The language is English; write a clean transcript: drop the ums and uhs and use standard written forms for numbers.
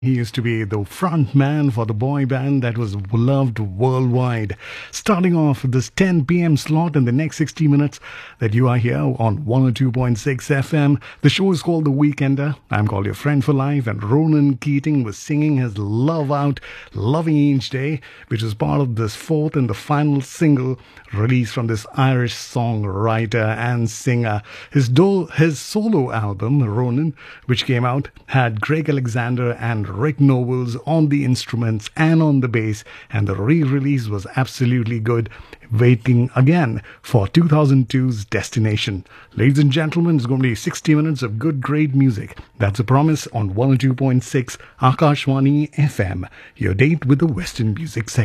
He used to be the front man for the boy band that was loved worldwide. Starting off this 10 p.m. slot in the next 60 minutes that you are here on 102.6 FM. The show is called The Weekender. I'm called your friend for life, and Ronan Keating was singing his Love Out, Loving Each Day, which is part of this fourth and the final single released from this Irish songwriter and singer. His solo album, Ronan, which came out, had Craig Alexander and Rick Nobles on the instruments and on the bass, and the re-release was absolutely good. Waiting again for 2002's Destination. Ladies and gentlemen, it's going to be 60 minutes of good, great music. That's a promise on 102.6 Akashwani FM, your date with the Western music section.